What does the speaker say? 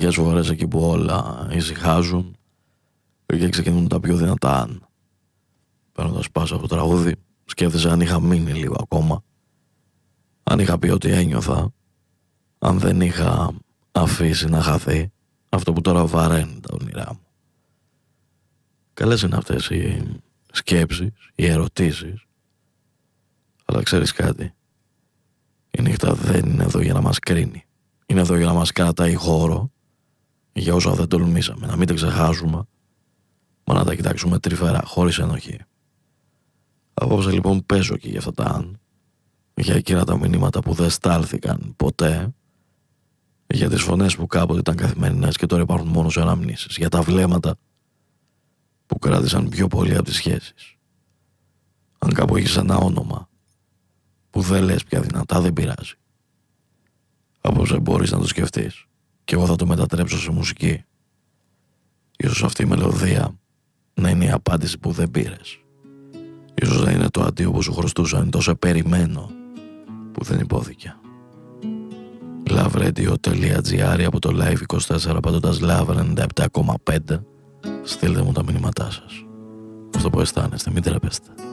Μερικές φορές εκεί που όλα ησυχάζουν και ξεκινούν τα πιο δυνατά αν. Παίρνοντας πάσα από το τραγούδι, σκέφτεσαι αν είχα μείνει λίγο ακόμα, αν είχα πει ότι ένιωθα, αν δεν είχα αφήσει να χαθεί αυτό που τώρα βαραίνει τα όνειρά μου. Καλές είναι αυτές οι σκέψεις, οι ερωτήσεις, αλλά ξέρεις κάτι, η νύχτα δεν είναι εδώ για να μας κρίνει. Είναι εδώ για να μας κρατάει χώρο για όσα δεν τολμήσαμε, να μην τα ξεχάσουμε, μα να τα κοιτάξουμε τρυφερά, χωρίς ενοχή. Απόψε λοιπόν παίζω και για αυτά τα αν, για εκείνα τα μηνύματα που δεν στάλθηκαν ποτέ, για τις φωνές που κάποτε ήταν καθημερινές και τώρα υπάρχουν μόνο σε αναμνήσεις, για τα βλέμματα που κράτησαν πιο πολύ από τις σχέσεις. Αν κάπου έχεις ένα όνομα που δεν λες πια δυνατά, δεν πειράζει. Απόψε μπορείς να το σκεφτείς και εγώ θα το μετατρέψω σε μουσική. Ίσως αυτή η μελωδία να είναι η απάντηση που δεν πήρες. Ίσως να είναι το αντίο που σου χρωστούσαν, τόσο περιμένω που δεν υπόθηκε. Lavradio.gr από το Live24 πατώντας Love 97,5. Στείλτε μου τα μηνύματά σας. Αυτό που αισθάνεστε, μην τρέπεστε.